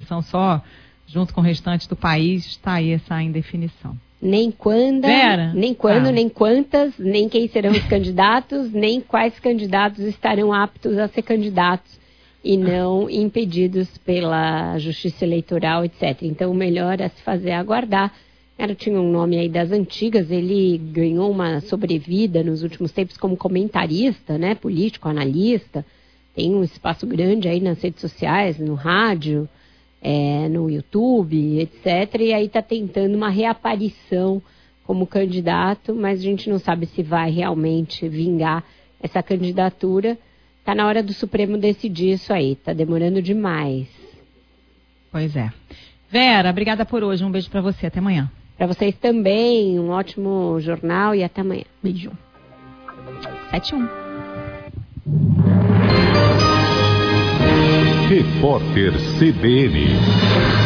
são só junto com o restante do país, está aí essa indefinição. Nem quando, nem quantas, nem quem serão os candidatos, nem quais candidatos estarão aptos a ser candidatos e não impedidos pela Justiça Eleitoral, etc. Então, o melhor a se fazer é aguardar. Ela tinha um nome aí das antigas, ele ganhou uma sobrevida nos últimos tempos como comentarista, né, político, analista, tem um espaço grande aí nas redes sociais, no rádio, no YouTube, etc. E aí está tentando uma reaparição como candidato, mas a gente não sabe se vai realmente vingar essa candidatura. Está na hora do Supremo decidir isso aí, está demorando demais. Pois é. Vera, obrigada por hoje, um beijo para você, até amanhã. Para vocês também, um ótimo jornal e até amanhã. Beijo. 7-1. Repórter CBN.